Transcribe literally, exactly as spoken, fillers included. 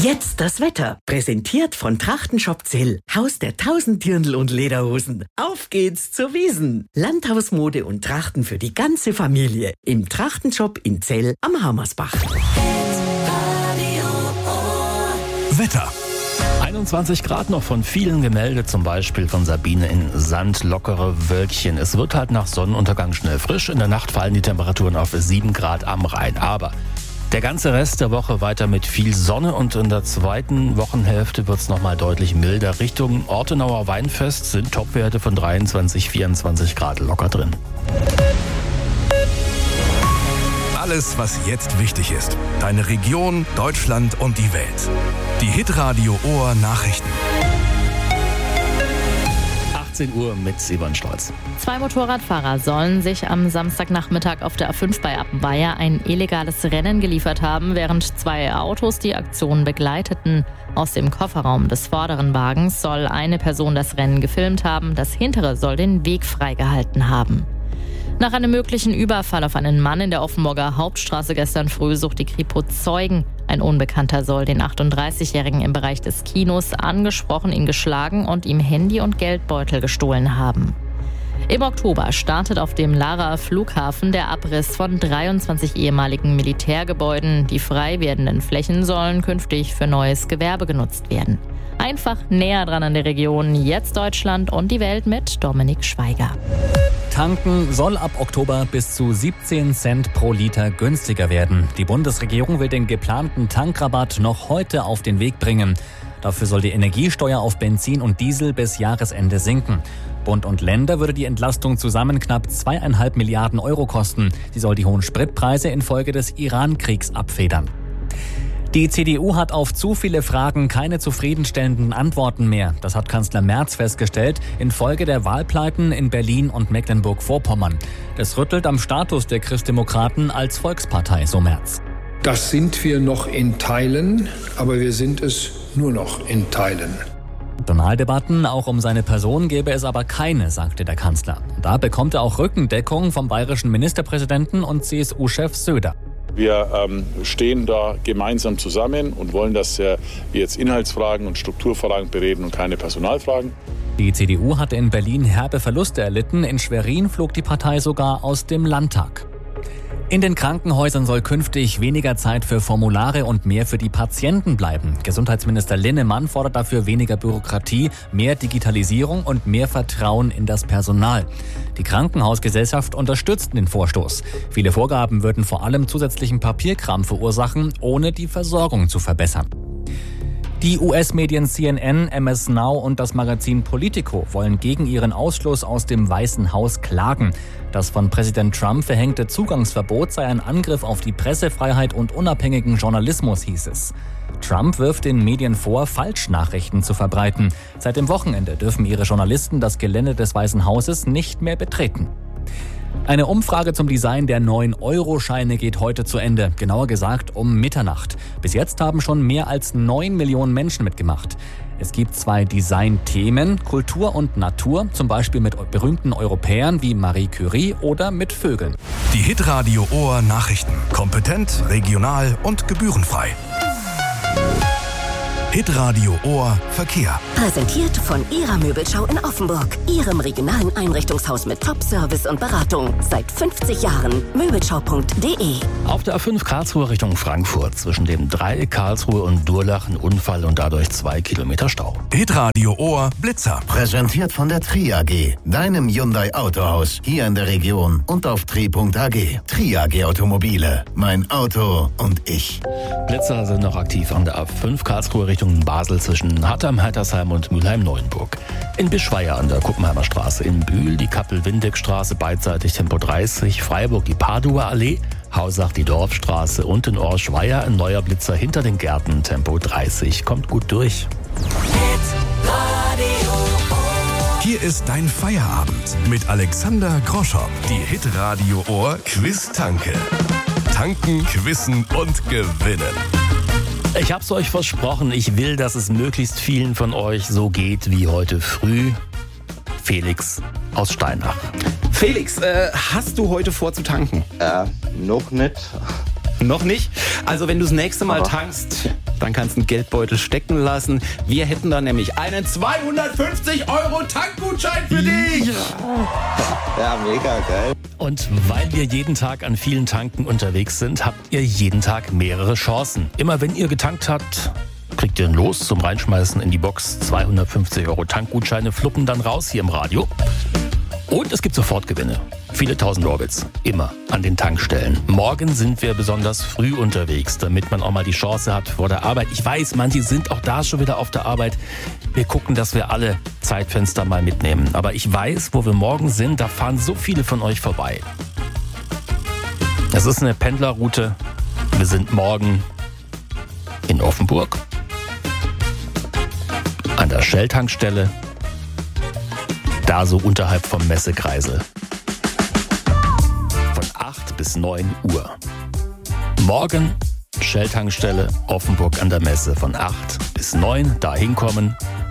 Jetzt das Wetter. Präsentiert von Trachtenshop Zell. Haus der tausend Dirndl und Lederhosen. Auf geht's zur Wiesn. Landhausmode und Trachten für die ganze Familie. Im Trachtenshop in Zell am Hammersbach. Wetter. einundzwanzig Grad noch von vielen gemeldet, zum Beispiel von Sabine in Sand, lockere Wölkchen. Es wird halt nach Sonnenuntergang schnell frisch. In der Nacht fallen die Temperaturen auf sieben Grad am Rhein. Aber der ganze Rest der Woche weiter mit viel Sonne und in der zweiten Wochenhälfte wird es nochmal deutlich milder. Richtung Ortenauer Weinfest sind Topwerte von dreiundzwanzig, vierundzwanzig Grad locker drin. Alles, was jetzt wichtig ist. Deine Region, Deutschland und die Welt. Die Hitradio Ohr Nachrichten. achtzehn Uhr mit Simon Stolz. Zwei Motorradfahrer sollen sich am Samstagnachmittag auf der A fünf bei Appenweier ein illegales Rennen geliefert haben, während zwei Autos die Aktion begleiteten. Aus dem Kofferraum des vorderen Wagens soll eine Person das Rennen gefilmt haben, das hintere soll den Weg freigehalten haben. Nach einem möglichen Überfall auf einen Mann in der Offenburger Hauptstraße gestern früh sucht die Kripo Zeugen. Ein Unbekannter soll den achtunddreißigjährigen im Bereich des Kinos angesprochen, ihn geschlagen und ihm Handy und Geldbeutel gestohlen haben. Im Oktober startet auf dem Laraer Flughafen der Abriss von dreiundzwanzig ehemaligen Militärgebäuden. Die frei werdenden Flächen sollen künftig für neues Gewerbe genutzt werden. Einfach näher dran an der Region. Jetzt Deutschland und die Welt mit Dominik Schweiger. Tanken soll ab Oktober bis zu siebzehn Cent pro Liter günstiger werden. Die Bundesregierung will den geplanten Tankrabatt noch heute auf den Weg bringen. Dafür soll die Energiesteuer auf Benzin und Diesel bis Jahresende sinken. Bund und Länder würde die Entlastung zusammen knapp zweieinhalb Milliarden Euro kosten. Sie soll die hohen Spritpreise infolge des Iran-Kriegs abfedern. Die C D U hat auf zu viele Fragen keine zufriedenstellenden Antworten mehr. Das hat Kanzler Merz festgestellt, infolge der Wahlpleiten in Berlin und Mecklenburg-Vorpommern. Das rüttelt am Status der Christdemokraten als Volkspartei, so Merz. Das sind wir noch in Teilen, aber wir sind es nur noch in Teilen. Personaldebatten auch um seine Person gäbe es aber keine, sagte der Kanzler. Da bekommt er auch Rückendeckung vom bayerischen Ministerpräsidenten und C S U-Chef Söder. Wir ähm, stehen da gemeinsam zusammen und wollen, dass äh, wir jetzt Inhaltsfragen und Strukturfragen bereden und keine Personalfragen. Die C D U hatte in Berlin herbe Verluste erlitten. In Schwerin flog die Partei sogar aus dem Landtag. In den Krankenhäusern soll künftig weniger Zeit für Formulare und mehr für die Patienten bleiben. Gesundheitsminister Linnemann fordert dafür weniger Bürokratie, mehr Digitalisierung und mehr Vertrauen in das Personal. Die Krankenhausgesellschaft unterstützt den Vorstoß. Viele Vorgaben würden vor allem zusätzlichen Papierkram verursachen, ohne die Versorgung zu verbessern. Die U S-Medien C N N, M S Now und das Magazin Politico wollen gegen ihren Ausschluss aus dem Weißen Haus klagen. Das von Präsident Trump verhängte Zugangsverbot sei ein Angriff auf die Pressefreiheit und unabhängigen Journalismus, hieß es. Trump wirft den Medien vor, Falschnachrichten zu verbreiten. Seit dem Wochenende dürfen ihre Journalisten das Gelände des Weißen Hauses nicht mehr betreten. Eine Umfrage zum Design der neuen Euro-Scheine geht heute zu Ende, genauer gesagt um Mitternacht. Bis jetzt haben schon mehr als neun Millionen Menschen mitgemacht. Es gibt zwei Design-Themen, Kultur und Natur, zum Beispiel mit berühmten Europäern wie Marie Curie oder mit Vögeln. Die Hitradio Ohr Nachrichten. Kompetent, regional und gebührenfrei. Hitradio Ohr Verkehr. Präsentiert von Ihrer Möbelschau in Offenburg. Ihrem regionalen Einrichtungshaus mit Top-Service und Beratung. Seit fünfzig Jahren. Möbelschau punkt de. Auf der A fünf Karlsruhe Richtung Frankfurt zwischen dem Dreieck Karlsruhe und Durlach ein Unfall und dadurch zwei Kilometer Stau. Hitradio Ohr Blitzer. Präsentiert von der Tri A G, deinem Hyundai Autohaus hier in der Region und auf tri punkt a g. Tri A G Automobile. Mein Auto und ich. Blitzer sind noch aktiv an der A fünf Karlsruhe Richtung Basel zwischen Hattem, Heitersheim und Mülheim-Neuenburg. In Bischweier an der Kuppenheimer Straße, in Bühl die Kappel-Windeck-Straße beidseitig Tempo dreißig, Freiburg die Paduer Allee, Hausach die Dorfstraße und in Orschweier ein neuer Blitzer hinter den Gärten Tempo dreißig. Kommt gut durch. Hier ist dein Feierabend mit Alexander Groschow. Die Hitradio Ohr Quiz-Tanke. Tanken, quizzen und gewinnen. Ich hab's euch versprochen, ich will, dass es möglichst vielen von euch so geht wie heute früh. Felix aus Steinach. Felix, äh, hast du heute vor zu tanken? Äh, noch nicht. Noch nicht? Also wenn du das nächste Mal Aber tankst, dann kannst du einen Geldbeutel stecken lassen. Wir hätten da nämlich einen zweihundertfünfzig Euro Tankgutschein für dich. Ja, mega geil. Und weil wir jeden Tag an vielen Tanken unterwegs sind, habt ihr jeden Tag mehrere Chancen. Immer wenn ihr getankt habt, kriegt ihr ein Los zum Reinschmeißen in die Box. zweihundertfünfzig Euro Tankgutscheine fluppen dann raus hier im Radio. Und es gibt Sofortgewinne. Viele tausend Orbits. Immer an den Tankstellen. Morgen sind wir besonders früh unterwegs, damit man auch mal die Chance hat vor der Arbeit. Ich weiß, manche sind auch da schon wieder auf der Arbeit. Wir gucken, dass wir alle Zeitfenster mal mitnehmen. Aber ich weiß, wo wir morgen sind, da fahren so viele von euch vorbei. Es ist eine Pendlerroute. Wir sind morgen in Offenburg, an der Shell-Tankstelle, da so unterhalb vom Messekreisel. Von acht bis neun Uhr. Morgen Shell-Tankstelle Offenburg an der Messe von acht bis neun. Da hinkommen,